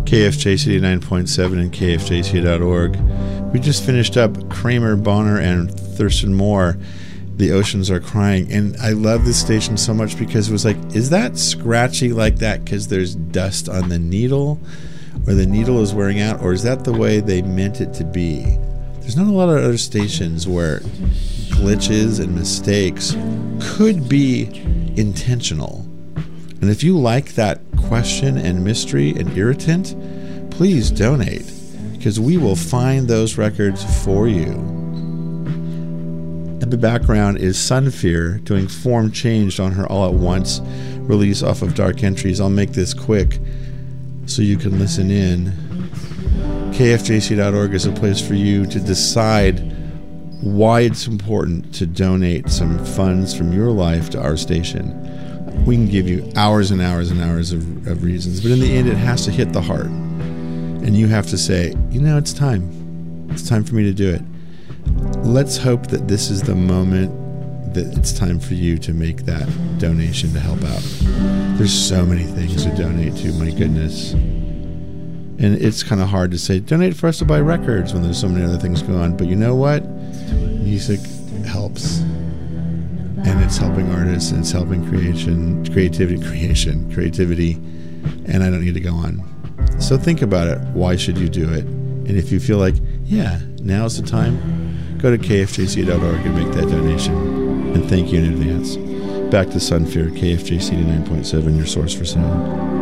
KFJC 9.7 and KFJC.org. We just finished up Kramer, Bonner, and Thurston Moore. The Oceans Are Crying. And I love this station so much because it was like, is that scratchy like that because there's dust on the needle? Or the needle is wearing out? Or is that the way they meant it to be? There's not a lot of other stations where glitches and mistakes could be intentional. And if you like that question and mystery and irritant, please donate, because we will find those records for you. In the background is Sunfear doing Form Changed on her All at Once release off of Dark Entries. I'll make this quick so you can listen in. KFJC.org is a place for you to decide why it's important to donate some funds from your life to our station. We can give you hours and hours and hours of reasons, but in the end, it has to hit the heart. And you have to say, it's time. It's time for me to do it. Let's hope that this is the moment that it's time for you to make that donation to help out. There's so many things to donate to, my goodness. And it's kind of hard to say, donate for us to buy records when there's so many other things going on. But you know what? Music helps. And it's helping artists, and it's helping creativity. And I don't need to go on. So think about it. Why should you do it? And if you feel like, yeah, now's the time, go to kfjc.org and make that donation. And thank you in advance. Back to Sunfear, KFJC 9.7, your source for sound.